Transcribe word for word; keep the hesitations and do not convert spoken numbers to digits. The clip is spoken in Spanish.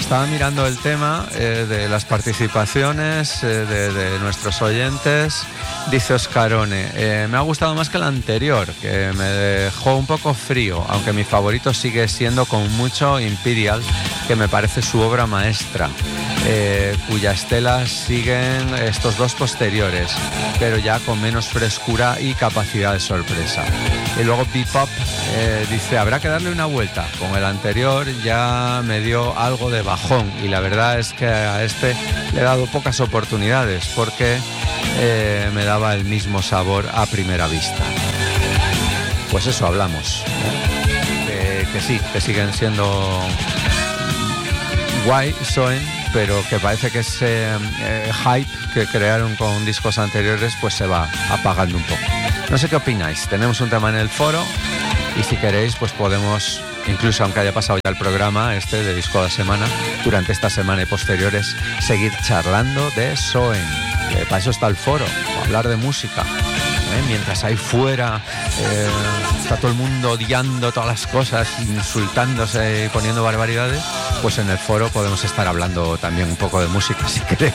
estaba mirando el tema eh, de las participaciones eh, de, de nuestros oyentes. Dice Oscarone, eh, me ha gustado más que el anterior, que me dejó un poco frío, aunque mi favorito sigue siendo con mucho Imperial, que me parece su obra maestra, eh, cuya estela siguen estos dos posteriores, pero ya con menos frescura y capacidad de sorpresa. Y luego Bebop eh, dice, habrá que darle una vuelta, con el anterior ya me dio algo de bajón y la verdad es que a este le he dado pocas oportunidades porque eh, me daba el mismo sabor a primera vista. Pues eso hablamos, ¿eh? que, que sí, que siguen siendo guay, Soen, pero que parece que ese eh, hype que crearon con discos anteriores pues se va apagando un poco. No sé qué opináis, tenemos un tema en el foro y si queréis pues podemos, incluso aunque haya pasado ya el programa este de Disco de la Semana, durante esta semana y posteriores seguir charlando de Soen, que para eso está el foro, para hablar de música. ¿Eh? Mientras ahí fuera eh, está todo el mundo odiando todas las cosas, insultándose y poniendo barbaridades, pues en el foro podemos estar hablando también un poco de música si queréis.